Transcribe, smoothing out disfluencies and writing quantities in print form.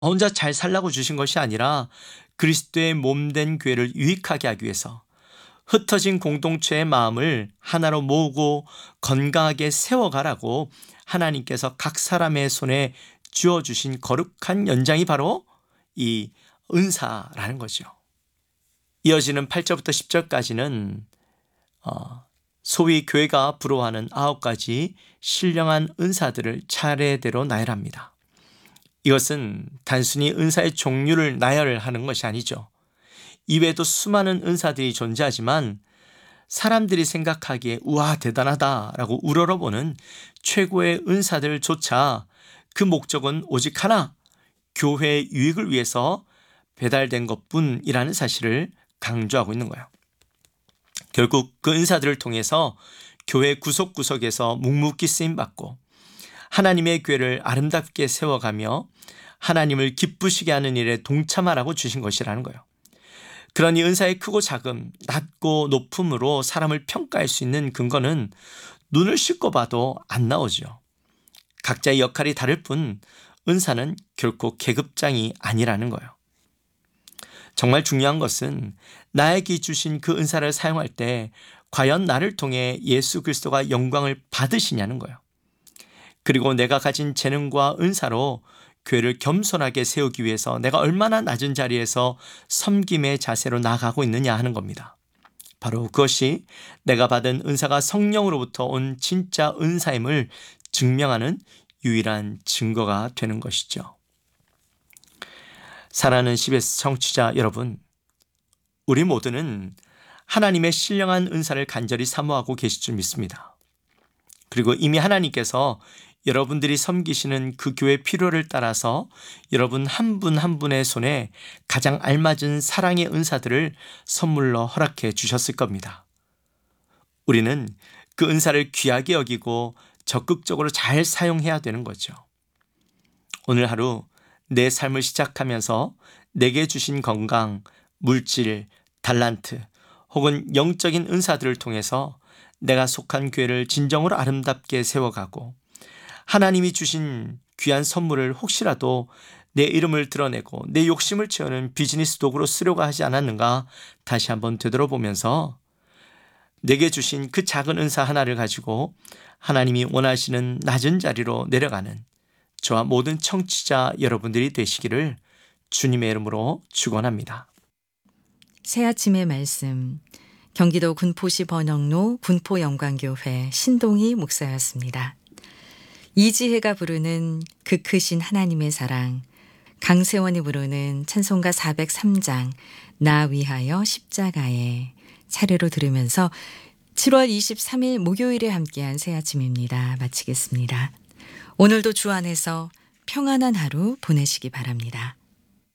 혼자 잘 살라고 주신 것이 아니라 그리스도의 몸된 교회를 유익하게 하기 위해서 흩어진 공동체의 마음을 하나로 모으고 건강하게 세워가라고 하나님께서 각 사람의 손에 쥐어주신 거룩한 연장이 바로 이 은사라는 거죠. 이어지는 8절부터 10절까지는 소위 교회가 부러워하는 9가지 신령한 은사들을 차례대로 나열합니다. 이것은 단순히 은사의 종류를 나열하는 것이 아니죠. 이외에도 수많은 은사들이 존재하지만 사람들이 생각하기에 우와 대단하다라고 우러러보는 최고의 은사들조차 그 목적은 오직 하나, 교회의 유익을 위해서 배달된 것뿐이라는 사실을 강조하고 있는 거예요. 결국 그 은사들을 통해서 교회 구석구석에서 묵묵히 쓰임받고 하나님의 교회를 아름답게 세워가며 하나님을 기쁘시게 하는 일에 동참하라고 주신 것이라는 거예요. 그러니 은사의 크고 작음, 낮고 높음으로 사람을 평가할 수 있는 근거는 눈을 씻고 봐도 안 나오죠. 각자의 역할이 다를 뿐 은사는 결코 계급장이 아니라는 거예요. 정말 중요한 것은 나에게 주신 그 은사를 사용할 때 과연 나를 통해 예수 그리스도가 영광을 받으시냐는 거예요. 그리고 내가 가진 재능과 은사로 교회를 겸손하게 세우기 위해서 내가 얼마나 낮은 자리에서 섬김의 자세로 나아가고 있느냐 하는 겁니다. 바로 그것이 내가 받은 은사가 성령으로부터 온 진짜 은사임을 증명하는 유일한 증거가 되는 것이죠. 사랑하는 CBS 청취자 여러분, 우리 모두는 하나님의 신령한 은사를 간절히 사모하고 계실 줄 믿습니다. 그리고 이미 하나님께서 여러분들이 섬기시는 그 교회 필요를 따라서 여러분 한 분 한 분의 손에 가장 알맞은 사랑의 은사들을 선물로 허락해 주셨을 겁니다. 우리는 그 은사를 귀하게 여기고 적극적으로 잘 사용해야 되는 거죠. 오늘 하루 내 삶을 시작하면서 내게 주신 건강, 물질, 달란트 혹은 영적인 은사들을 통해서 내가 속한 교회를 진정으로 아름답게 세워가고 하나님이 주신 귀한 선물을 혹시라도 내 이름을 드러내고 내 욕심을 채우는 비즈니스 도구로 쓰려고 하지 않았는가 다시 한번 되돌아보면서 내게 주신 그 작은 은사 하나를 가지고 하나님이 원하시는 낮은 자리로 내려가는 저와 모든 청취자 여러분들이 되시기를 주님의 이름으로 축원합니다. 새아침의 말씀, 경기도 군포시 번영로 군포영광교회 신동희 목사였습니다. 이지혜가 부르는 그 크신 하나님의 사랑, 강세원이 부르는 찬송가 403장 나 위하여 십자가에 차례로 들으면서 7월 23일 목요일에 함께한 새아침입니다. 마치겠습니다. 오늘도 주 안에서 평안한 하루 보내시기 바랍니다.